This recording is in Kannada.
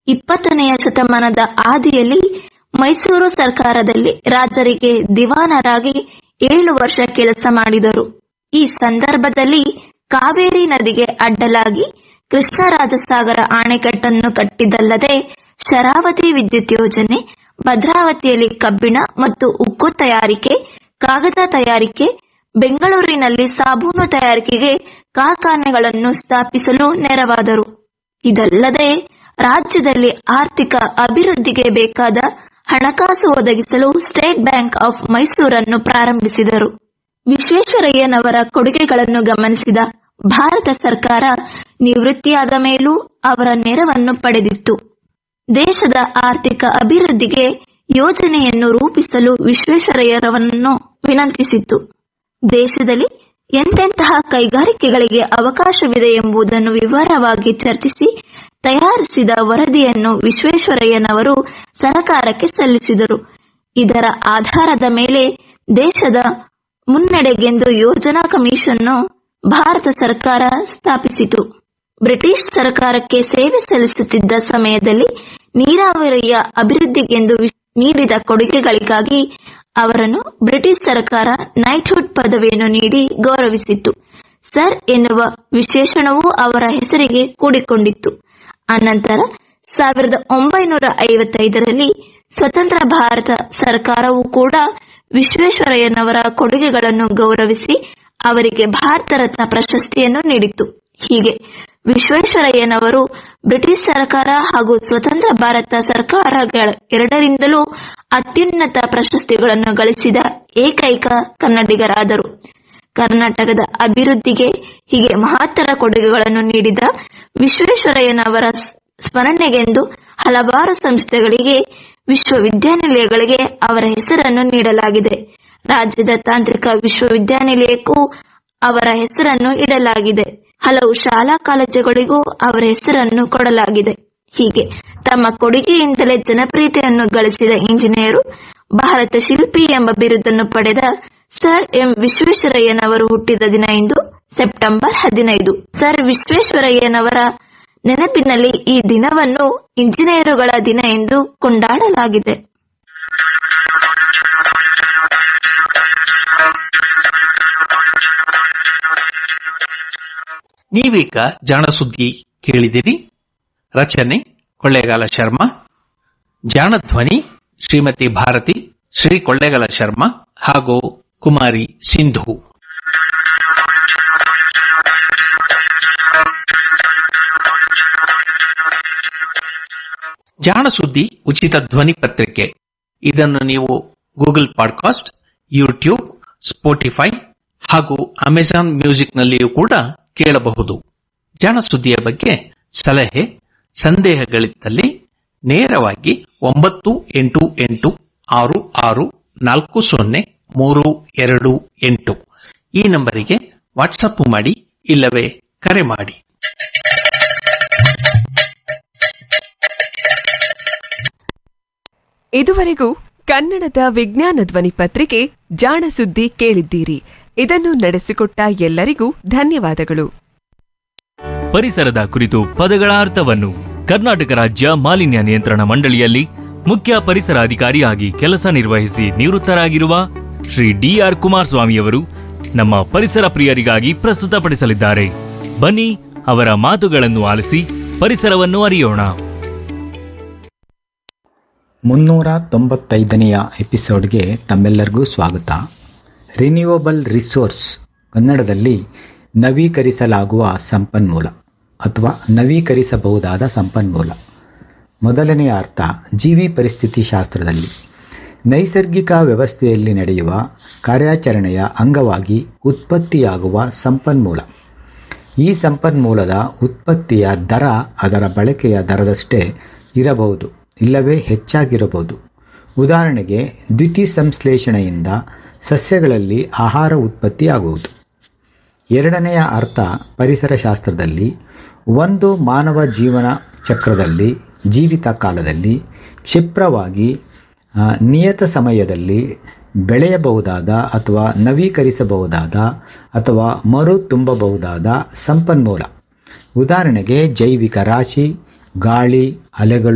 20ನೆಯ ಶತಮಾನದ ಆದಿಯಲ್ಲಿ ಮೈಸೂರು ಸರ್ಕಾರದಲ್ಲಿ ರಾಜರಿಗೆ ದಿವಾನರಾಗಿ 7 ವರ್ಷ ಕೆಲಸ ಮಾಡಿದರು. ಈ ಸಂದರ್ಭದಲ್ಲಿ ಕಾವೇರಿ ನದಿಗೆ ಅಡ್ಡಲಾಗಿ ಕೃಷ್ಣರಾಜಸಾಗರ ಅಣೆಕಟ್ಟನ್ನು ಕಟ್ಟಿದ್ದಲ್ಲದೆ ಶರಾವತಿ ವಿದ್ಯುತ್ ಯೋಜನೆ, ಭದ್ರಾವತಿಯಲ್ಲಿ ಕಬ್ಬಿಣ ಮತ್ತು ಉಕ್ಕು ತಯಾರಿಕೆ, ಕಾಗದ ತಯಾರಿಕೆ, ಬೆಂಗಳೂರಿನಲ್ಲಿ ಸಾಬೂನು ತಯಾರಿಕೆಗೆ ಕಾರ್ಖಾನೆಗಳನ್ನು ಸ್ಥಾಪಿಸಲು ನೆರವಾದರು. ಇದಲ್ಲದೆ ರಾಜ್ಯದಲ್ಲಿ ಆರ್ಥಿಕ ಅಭಿವೃದ್ಧಿಗೆ ಬೇಕಾದ ಹಣಕಾಸು ಒದಗಿಸಲು ಸ್ಟೇಟ್ ಬ್ಯಾಂಕ್ ಆಫ್ ಮೈಸೂರನ್ನು ಪ್ರಾರಂಭಿಸಿದರು. ವಿಶ್ವೇಶ್ವರಯ್ಯನವರ ಕೊಡುಗೆಗಳನ್ನು ಗಮನಿಸಿದ ಭಾರತ ಸರ್ಕಾರ ನಿವೃತ್ತಿಯಾದ ಮೇಲೂ ಅವರ ನೆರವನ್ನು ಪಡೆದಿತ್ತು. ದೇಶದ ಆರ್ಥಿಕ ಅಭಿವೃದ್ಧಿಗೆ ಯೋಜನೆಯನ್ನು ರೂಪಿಸಲು ವಿಶ್ವೇಶ್ವರಯ್ಯನವರನ್ನು ವಿನಂತಿಸಿತ್ತು. ದೇಶದಲ್ಲಿ ಎಂತೆಂತಹ ಕೈಗಾರಿಕೆಗಳಿಗೆ ಅವಕಾಶವಿದೆ ಎಂಬುದನ್ನು ವಿವರವಾಗಿ ಚರ್ಚಿಸಿ ತಯಾರಿಸಿದ ವರದಿಯನ್ನು ವಿಶ್ವೇಶ್ವರಯ್ಯನವರು ಸರ್ಕಾರಕ್ಕೆ ಸಲ್ಲಿಸಿದರು. ಇದರ ಆಧಾರದ ಮೇಲೆ ದೇಶದ ಮುನ್ನಡೆಗೆಂದು ಯೋಜನಾ ಕಮಿಷನ್ ಭಾರತ ಸರ್ಕಾರ ಸ್ಥಾಪಿಸಿತು. ಬ್ರಿಟಿಷ್ ಸರ್ಕಾರಕ್ಕೆ ಸೇವೆ ಸಲ್ಲಿಸುತ್ತಿದ್ದ ಸಮಯದಲ್ಲಿ ನೀರಾವರಿಯ ಅಭಿವೃದ್ಧಿಗೆಂದು ನೀಡಿದ ಕೊಡುಗೆಗಳಿಗಾಗಿ ಅವರನ್ನು ಬ್ರಿಟಿಷ್ ಸರ್ಕಾರ ನೈಟ್ಹುಡ್ ಪದವಿಯನ್ನು ನೀಡಿ ಗೌರವಿಸಿತ್ತು. ಸರ್ ಎನ್ನುವ ವಿಶೇಷಣವೂ ಅವರ ಹೆಸರಿಗೆ ಕೂಡಿಕೊಂಡಿತ್ತು. ಅನಂತರ 1955ರಲ್ಲಿ ಸ್ವತಂತ್ರ ಭಾರತ ಸರ್ಕಾರವೂ ಕೂಡ ವಿಶ್ವೇಶ್ವರಯ್ಯನವರ ಕೊಡುಗೆಗಳನ್ನು ಗೌರವಿಸಿ ಅವರಿಗೆ ಭಾರತ ರತ್ನ ಪ್ರಶಸ್ತಿಯನ್ನು ನೀಡಿತು. ಹೀಗೆ ವಿಶ್ವೇಶ್ವರಯ್ಯನವರು ಬ್ರಿಟಿಷ್ ಸರ್ಕಾರ ಹಾಗೂ ಸ್ವತಂತ್ರ ಭಾರತ ಸರ್ಕಾರಗಳೆರಡರಿಂದಲೂ ಅತ್ಯುನ್ನತ ಪ್ರಶಸ್ತಿಗಳನ್ನು ಗಳಿಸಿದ ಏಕೈಕ ಕನ್ನಡಿಗರಾದರು. ಕರ್ನಾಟಕದ ಅಭಿವೃದ್ಧಿಗೆ ಹೀಗೆ ಮಹತ್ತರ ಕೊಡುಗೆಗಳನ್ನು ನೀಡಿದ ವಿಶ್ವೇಶ್ವರಯ್ಯನವರ ಸ್ಮರಣೆಗೆಂದು ಹಲವಾರು ಸಂಸ್ಥೆಗಳಿಗೆ, ವಿಶ್ವವಿದ್ಯಾನಿಲಯಗಳಿಗೆ ಅವರ ಹೆಸರನ್ನು ನೀಡಲಾಗಿದೆ. ರಾಜ್ಯದ ತಾಂತ್ರಿಕ ವಿಶ್ವವಿದ್ಯಾನಿಲಯಕ್ಕೂ ಅವರ ಹೆಸರನ್ನು ಇಡಲಾಗಿದೆ. ಹಲವು ಶಾಲಾ ಕಾಲೇಜುಗಳಿಗೂ ಅವರ ಹೆಸರನ್ನು ಕೊಡಲಾಗಿದೆ. ಹೀಗೆ ತಮ್ಮ ಕೊಡುಗೆಯಿಂದಲೇ ಜನಪ್ರಿಯತೆಯನ್ನು ಗಳಿಸಿದ ಇಂಜಿನಿಯರು, ಭಾರತ ಶಿಲ್ಪಿ ಎಂಬ ಬಿರುದನ್ನು ಪಡೆದ ಸರ್ ಎಂ ವಿಶ್ವೇಶ್ವರಯ್ಯನವರು ಹುಟ್ಟಿದ ದಿನ ಇಂದು ಸೆಪ್ಟೆಂಬರ್ 15. ಸರ್ ವಿಶ್ವೇಶ್ವರಯ್ಯನವರ ನೆನಪಿನಲ್ಲಿ ಈ ದಿನವನ್ನು ಇಂಜಿನಿಯರುಗಳ ದಿನ ಎಂದು ಕೊಂಡಾಡಲಾಗಿದೆ. ನೀವೀಗ ಜಾಣಸುದ್ದಿ ಕೇಳಿದಿರಿ. ರಚನೆ ಕೊಳ್ಳೇಗಾಲ ಶರ್ಮಾ, ಜಾಣಧ್ವನಿ ಶ್ರೀಮತಿ ಭಾರತಿ, ಶ್ರೀ ಕೊಳ್ಳೇಗಾಲ ಶರ್ಮಾ ಹಾಗೂ ಕುಮಾರಿ ಸಿಂಧು. ಜಾಣಸುದ್ದಿ ಉಚಿತ ಧ್ವನಿ ಪತ್ರಿಕೆ. ಇದನ್ನು ನೀವು ಗೂಗಲ್ ಪಾಡ್ಕಾಸ್ಟ್, ಯೂಟ್ಯೂಬ್, ಸ್ಪೋಟಿಫೈ ಹಾಗೂ ಅಮೆಜಾನ್ ಮ್ಯೂಸಿಕ್ನಲ್ಲಿಯೂ ಕೂಡ ಕೇಳಬಹುದು. ಜಾಣಸುದ್ದಿಯ ಬಗ್ಗೆ ಸಲಹೆ, ಸಂದೇಹಗಳಿದ್ದಲ್ಲಿ ನೇರವಾಗಿ 9886640328 ಈ ನಂಬರಿಗೆ ವಾಟ್ಸಪ್ ಮಾಡಿ ಇಲ್ಲವೇ ಕರೆ ಮಾಡಿ. ಇದುವರೆಗೂ ಕನ್ನಡದ ವಿಜ್ಞಾನ ಧ್ವನಿ ಪತ್ರಿಕೆ ಜಾಣಸುದ್ದಿ ಕೇಳಿದ್ದೀರಿ. ಇದನ್ನು ನಡೆಸಿಕೊಟ್ಟ ಎಲ್ಲರಿಗೂ ಧನ್ಯವಾದಗಳು. ಪರಿಸರದ ಕುರಿತು ಪದಗಳ ಅರ್ಥವನ್ನು ಕರ್ನಾಟಕ ರಾಜ್ಯ ಮಾಲಿನ್ಯ ನಿಯಂತ್ರಣ ಮಂಡಳಿಯಲ್ಲಿ ಮುಖ್ಯ ಪರಿಸರ ಅಧಿಕಾರಿಯಾಗಿ ಕೆಲಸ ನಿರ್ವಹಿಸಿ ನಿವೃತ್ತರಾಗಿರುವ ಶ್ರೀ ಡಿ.ಆರ್. ಕುಮಾರಸ್ವಾಮಿಯವರು ನಮ್ಮ ಪರಿಸರ ಪ್ರಿಯರಿಗಾಗಿ ಪ್ರಸ್ತುತಪಡಿಸಲಿದ್ದಾರೆ. ಬನ್ನಿ ಅವರ ಮಾತುಗಳನ್ನು ಆಲಿಸಿ ಪರಿಸರವನ್ನು ಅರಿಯೋಣ. 395ನೆಯ ಎಪಿಸೋಡ್ಗೆ ತಮ್ಮೆಲ್ಲರಿಗೂ ಸ್ವಾಗತ. ರಿನ್ಯೂವಬಲ್ ರಿಸೋರ್ಸ್, ಕನ್ನಡದಲ್ಲಿ ನವೀಕರಿಸಲಾಗುವ ಸಂಪನ್ಮೂಲ ಅಥವಾ ನವೀಕರಿಸಬಹುದಾದ ಸಂಪನ್ಮೂಲ. ಮೊದಲನೆಯ ಅರ್ಥ ಜೀವಿ ಪರಿಸ್ಥಿತಿ ಶಾಸ್ತ್ರದಲ್ಲಿ ನೈಸರ್ಗಿಕ ವ್ಯವಸ್ಥೆಯಲ್ಲಿ ನಡೆಯುವ ಕಾರ್ಯಾಚರಣೆಯ ಅಂಗವಾಗಿ ಉತ್ಪತ್ತಿಯಾಗುವ ಸಂಪನ್ಮೂಲ. ಈ ಸಂಪನ್ಮೂಲದ ಉತ್ಪತ್ತಿಯ ದರ ಅದರ ಬಳಕೆಯ ದರದಷ್ಟೇ ಇರಬಹುದು, ಇಲ್ಲವೇ ಹೆಚ್ಚಾಗಿರಬಹುದು. ಉದಾಹರಣೆಗೆ, ದ್ಯುತಿಸಂಶ್ಲೇಷಣೆಯಿಂದ ಸಸ್ಯಗಳಲ್ಲಿ ಆಹಾರ ಉತ್ಪತ್ತಿಯಾಗುವುದು. ಎರಡನೆಯ ಅರ್ಥ ಪರಿಸರ ಶಾಸ್ತ್ರದಲ್ಲಿ ಒಂದು ಮಾನವ ಜೀವನ ಚಕ್ರದಲ್ಲಿ ಜೀವಿತ ಕಾಲದಲ್ಲಿ ಕ್ಷಿಪ್ರವಾಗಿ ನಿಯತ ಸಮಯದಲ್ಲಿ ಬೆಳೆಯಬಹುದಾದ ಅಥವಾ ನವೀಕರಿಸಬಹುದಾದ ಅಥವಾ ಮರು ತುಂಬಬಹುದಾದ ಸಂಪನ್ಮೂಲ. ಉದಾಹರಣೆಗೆ ಜೈವಿಕ ರಾಶಿ, ಗಾಳಿ, ಅಲೆಗಳು